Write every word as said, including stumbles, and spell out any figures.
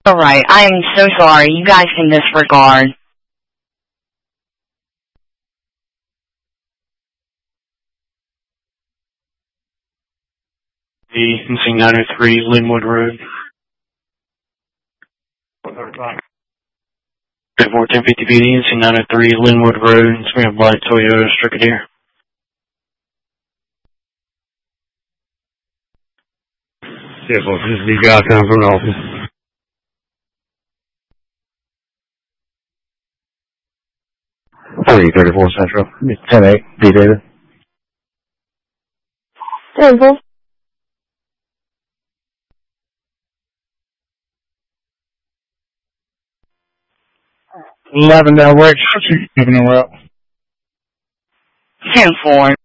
Alright, I am so sorry. You guys can disregard. The N C nine oh three Linwood Road. four ten fifty P D, N C nine oh three Linwood Road, we have black Toyota Strickadere. Yeah, folks, this is the guy coming from the office. three thirty-four Central. ten eight, D David. Temple. eleven down Wake Street, moving around. ten four.